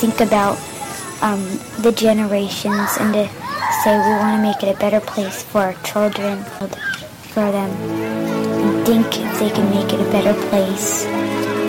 think about the generations and to say we want to make it a better place for our children, for them, and think if they can make it a better place.